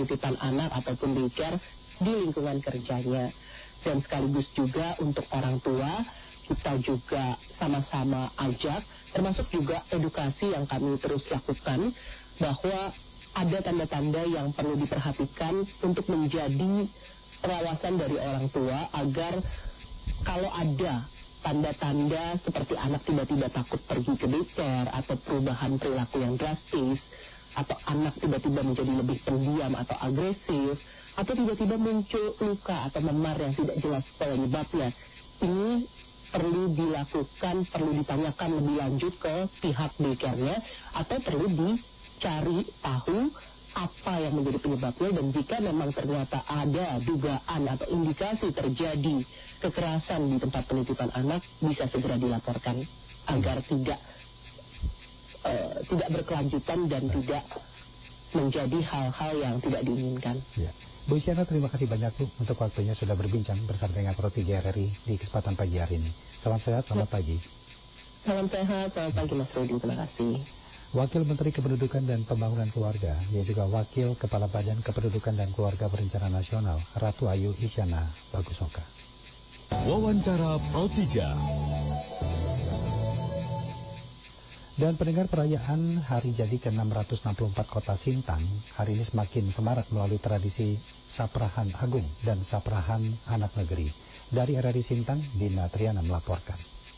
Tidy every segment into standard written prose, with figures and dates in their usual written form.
penitipan anak ataupun daycare di lingkungan kerjanya. Dan sekaligus juga untuk orang tua, kita juga sama-sama ajak, termasuk juga edukasi yang kami terus lakukan, bahwa ada tanda-tanda yang perlu diperhatikan untuk menjadi pengawasan dari orang tua, agar kalau ada tanda-tanda seperti anak tiba-tiba takut pergi ke daycare atau perubahan perilaku yang drastis, atau anak tiba-tiba menjadi lebih pendiam atau agresif, atau tiba-tiba muncul luka atau memar yang tidak jelas penyebabnya, ini perlu dilakukan, perlu ditanyakan lebih lanjut ke pihak daycare-nya, atau perlu dicari tahu apa yang menjadi penyebabnya, dan jika memang ternyata ada dugaan atau indikasi terjadi kekerasan di tempat penitipan anak, bisa segera dilaporkan agar tidak berkelanjutan dan tidak menjadi hal-hal yang tidak diinginkan. Ya. Bu Isyana, terima kasih banyak Bu untuk waktunya sudah berbincang bersama dengan Pro 3 RRI di kesempatan pagi hari ini. Salam sehat, selamat pagi. Salam sehat, selamat pagi Mas Rudi, terima kasih. Wakil Menteri Kependudukan dan Pembangunan Keluarga, yang juga Wakil Kepala Badan Kependudukan dan Keluarga Berencana Nasional, Ratu Ayu Isyana Bagusoka. Wawancara Pro 3. Dan pendengar, perayaan Hari Jadi ke-664 Kota Sintang hari ini semakin semarak melalui tradisi Saprahan Agung dan Saprahan Anak Negeri. Dari RRI Sintang, Dina Triana melaporkan.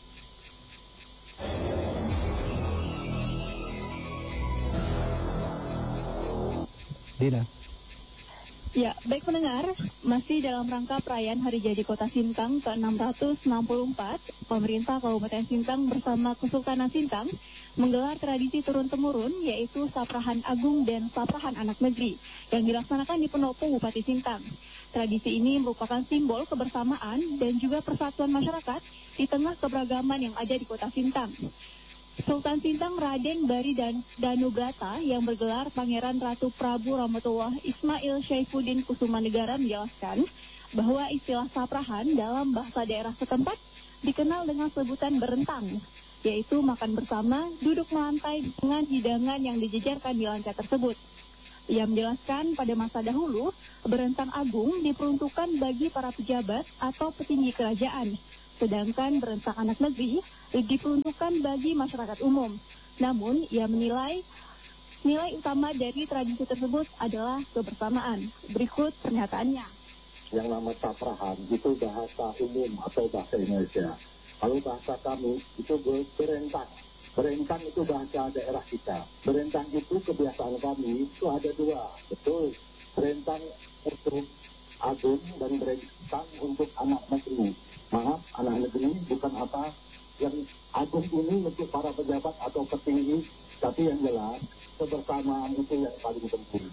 Dina. Ya, baik pendengar, masih dalam rangka perayaan Hari Jadi Kota Sintang ke-664, pemerintah Kabupaten Sintang bersama Kesultanan Sintang menggelar tradisi turun-temurun, yaitu Saprahan Agung dan Saprahan Anak Negeri, yang dilaksanakan di Pendopo Bupati Sintang. Tradisi ini merupakan simbol kebersamaan dan juga persatuan masyarakat di tengah keberagaman yang ada di Kota Sintang. Sultan Sintang Raden Bari dan Danubrata yang bergelar Pangeran Ratu Prabu Ramatullah Ismail Syaifuddin Kusumanegara menjelaskan bahwa istilah saprahan dalam bahasa daerah setempat dikenal dengan sebutan berentang, yaitu makan bersama, duduk melantai dengan hidangan yang dijejarkan di lantai tersebut. Ia menjelaskan pada masa dahulu, berentang agung diperuntukkan bagi para pejabat atau petinggi kerajaan, sedangkan berentang anak negeri diperuntukkan bagi masyarakat umum. Namun, ia menilai nilai utama dari tradisi tersebut adalah kebersamaan. Berikut pernyataannya. Yang nama saprahan itu bahasa umum atau bahasa Indonesia. Kalau bahasa kami itu berentang. Berentang itu bahasa daerah kita. Berentang itu kebiasaan kami itu ada dua. Betul. Berentang untuk agung dan berentang untuk anak negeri. Maaf, anak negeri bukan apa yang agung ini untuk para pejabat atau petinggi, tapi yang jelas kebersamaan itu yang paling penting.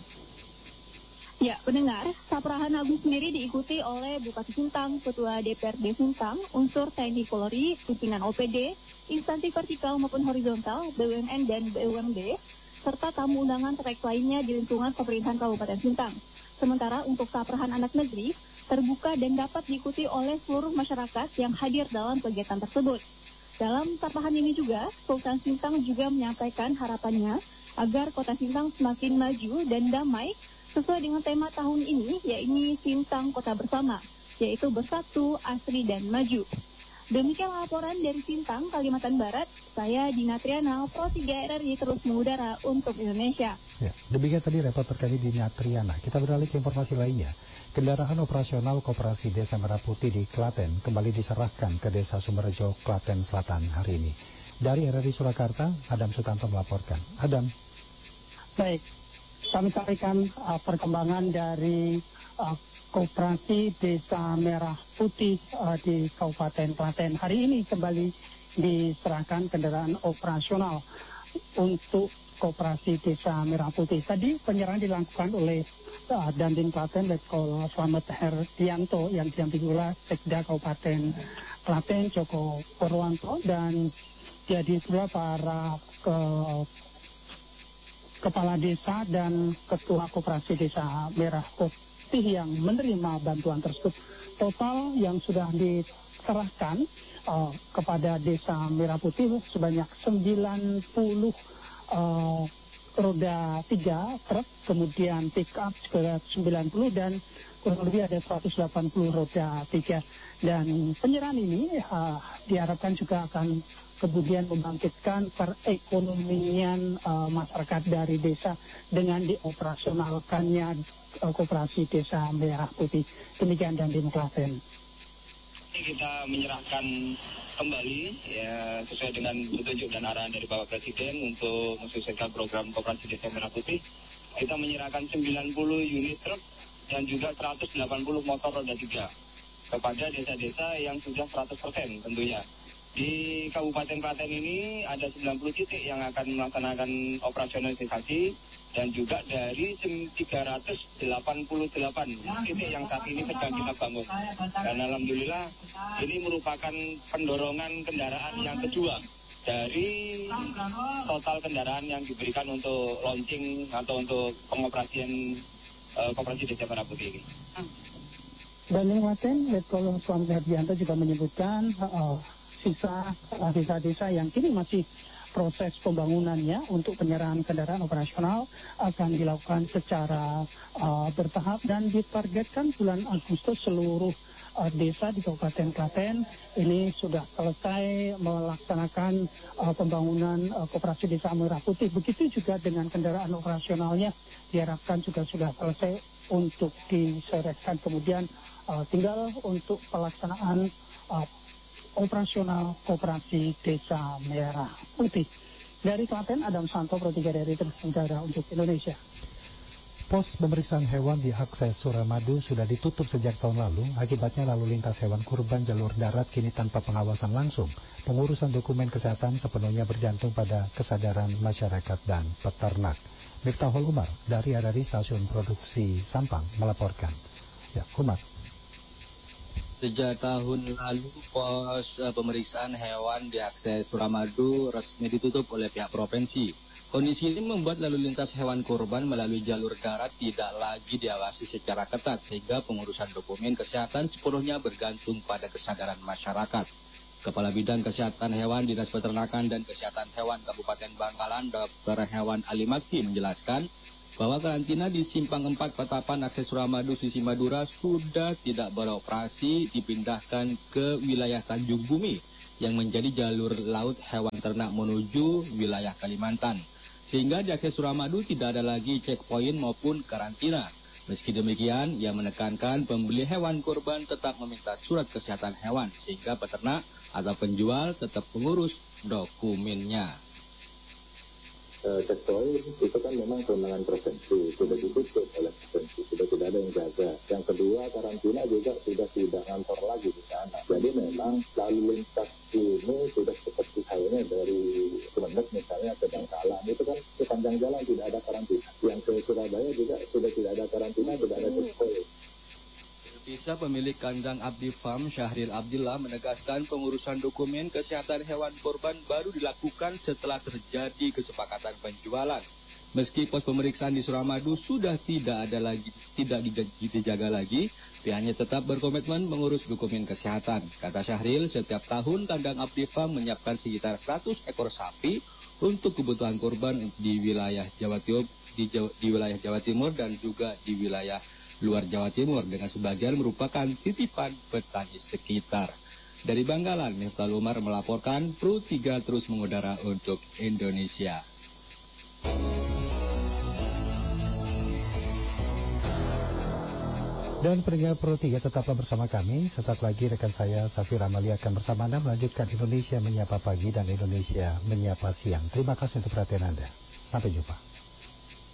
Ya, pendengar, Saprahan Agung sendiri diikuti oleh Bupati Sintang, Ketua DPRD Sintang, unsur TNI Polri, pimpinan OPD, instansi vertikal maupun horizontal, BUMN dan BUMD, serta tamu undangan terkait lainnya di lingkungan pemerintahan Kabupaten Sintang. Sementara untuk Saprahan Anak Negeri, terbuka dan dapat diikuti oleh seluruh masyarakat yang hadir dalam kegiatan tersebut. Dalam saprahan ini juga, Sultan Sintang juga menyampaikan harapannya agar Kota Sintang semakin maju dan damai sesuai dengan tema tahun ini, yaitu Sintang Kota Bersama, yaitu bersatu, asri, dan maju. Demikian laporan dari Sintang, Kalimantan Barat. Saya Dina Triana, Pro 3 RRI terus mengudara untuk Indonesia. Ya, demikian tadi reporter kami Dina Triana. Kita beralih ke informasi lainnya. Kendaraan operasional Koperasi Desa Merah Putih di Klaten kembali diserahkan ke Desa Sumberjo, Klaten Selatan hari ini. Dari RRI Surakarta, Adam Sutanto melaporkan. Adam. Baik, kami sampaikan perkembangan dari Koperasi Desa Merah Putih di Kabupaten Klaten. Hari ini kembali diserahkan kendaraan operasional untuk Koperasi Desa Merah Putih. Tadi penyerahan dilakukan oleh Dandim Klaten Letkol Slamet Herdianto yang didampingi oleh Sekda Kabupaten Klaten Joko Purwanto, dan dihadiri pula para kepala desa dan ketua Koperasi Desa Merah Putih yang menerima bantuan tersebut. Total yang sudah diserahkan kepada Desa Merah Putih sebanyak 90 roda 3 truk, kemudian pick up seberat 90 dan kurang lebih ada 180 roda 3. Dan penyerahan ini diharapkan juga akan kemudian membangkitkan perekonomian masyarakat dari desa dengan dioperasionalkannya Koperasi Desa Merah Putih. Demikian dan di Klaten. Kita menyerahkan kembali ya sesuai dengan petunjuk dan arahan dari Bapak Presiden untuk mensukseskan program Koperasi Desa Merah Putih. Kita menyerahkan 90 unit truk dan juga 180 motor roda 3 kepada desa-desa yang sudah 100% tentunya. Di Kabupaten Klaten ini ada 90 titik yang akan melaksanakan operasionalisasi dan juga dari 388 titik yang saat ini sedang kita bangun. Dan alhamdulillah ini merupakan pendorongan kendaraan yang kedua dari total kendaraan yang diberikan untuk launching atau untuk pengoperasian Koperasi Desa Merah Putih ini. Dan di Klaten, Letkol Slamet Herdianto juga menyebutkan sisa desa-desa yang kini masih proses pembangunannya untuk penyerahan kendaraan operasional akan dilakukan secara bertahap dan ditargetkan bulan Agustus seluruh desa di Kabupaten Klaten ini sudah selesai melaksanakan pembangunan Koperasi Desa Merah Putih. Begitu juga dengan kendaraan operasionalnya diharapkan juga sudah selesai untuk diserahkan, kemudian tinggal untuk pelaksanaan operasional Koperasi Desa Merah Putih. Dari Klaten, Adam Santo, Pro 3 dari Negara untuk Indonesia. Pos pemeriksaan hewan di akses Suramadu sudah ditutup sejak tahun lalu. Akibatnya lalu lintas hewan kurban jalur darat kini tanpa pengawasan langsung. Pengurusan dokumen kesehatan sepenuhnya bergantung pada kesadaran masyarakat dan peternak. Miftahul Umar dari Stasiun Produksi Sampang melaporkan. Ya, Umar. Sejak tahun lalu, pos pemeriksaan hewan di akses Suramadu resmi ditutup oleh pihak provinsi. Kondisi ini membuat lalu lintas hewan kurban melalui jalur darat tidak lagi diawasi secara ketat, sehingga pengurusan dokumen kesehatan sepenuhnya bergantung pada kesadaran masyarakat. Kepala Bidang Kesehatan Hewan Dinas Peternakan dan Kesehatan Hewan Kabupaten Bangkalan, Dr. Hewan Ali Makti menjelaskan bahwa karantina di Simpang 4 Petapan akses Suramadu Sisi Madura sudah tidak beroperasi, dipindahkan ke wilayah Tanjung Bumi yang menjadi jalur laut hewan ternak menuju wilayah Kalimantan. Sehingga di akses Suramadu tidak ada lagi checkpoint maupun karantina. Meski demikian, ia menekankan pembeli hewan kurban tetap meminta surat kesehatan hewan sehingga peternak atau penjual tetap mengurus dokumennya. Checkpoint itu kan memang kewenangan provinsi, sudah ditutup oleh provinsi, sudah tidak ada yang jaga. Yang kedua, karantina juga sudah tidak ngantor lagi di sana. Jadi memang lalu lintas ini sudah seperti halnya dari Kemendak misalnya ke Bangkalan, itu kan sepanjang jalan tidak ada karantina. Yang ke Surabaya juga sudah tidak ada karantina, tidak ada checkpoint. Bisa pemilik kandang Abdi Farm Syahril Abdillah menegaskan pengurusan dokumen kesehatan hewan kurban baru dilakukan setelah terjadi kesepakatan penjualan. Meski pos pemeriksaan di Suramadu sudah tidak dijaga lagi, pihaknya tetap berkomitmen mengurus dokumen kesehatan. Kata Syahril, setiap tahun kandang Abdi Farm menyiapkan sekitar 100 ekor sapi untuk kebutuhan kurban di wilayah Jawa Timur dan juga di wilayah luar Jawa Timur, dengan sebagian merupakan titipan petani sekitar. Dari Bangkalan, Miftahul Umar melaporkan, Pro 3 terus mengudara untuk Indonesia. Dan pendengar Pro 3 tetaplah bersama kami. Sesaat lagi rekan saya Safir Amali akan bersama Anda melanjutkan Indonesia Menyapa Pagi dan Indonesia Menyapa Siang. Terima kasih untuk perhatian Anda. Sampai jumpa.